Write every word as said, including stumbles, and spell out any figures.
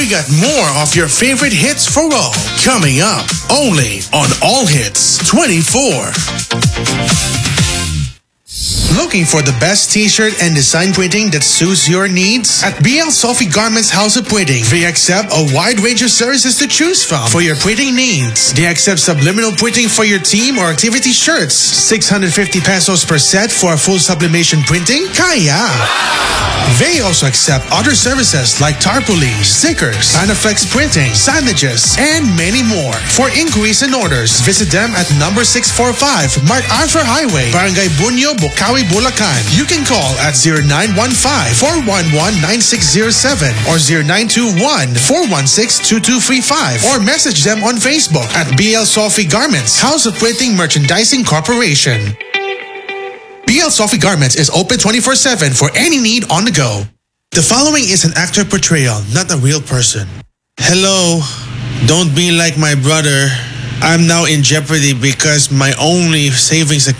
We got more of your favorite hits for all coming up only on All Hits twenty-four. Looking for the best t-shirt and design printing that suits your needs? At B L Sophie Garments House of Printing, they accept a wide range of services to choose from for your printing needs. They accept subliminal printing for your team or activity shirts. six hundred fifty pesos per set for a full sublimation printing? Kaya! They also accept other services like tarpaulins, stickers, Anaflex printing, signages, and many more. For inquiries and orders, visit them at number six forty-five MacArthur Highway, Barangay Bunyo, Bocaue, Bulacan. You can call at zero nine one five, four one one, nine six zero seven or zero nine two one, four one six, two two three five or message them on Facebook at B L Sophie Garments, House of Printing Merchandising Corporation. B L Sophie Garments is open twenty-four seven for any need on the go. The following is an actor portrayal, not a real person. Hello, don't be like my brother. I'm now in jeopardy because my only savings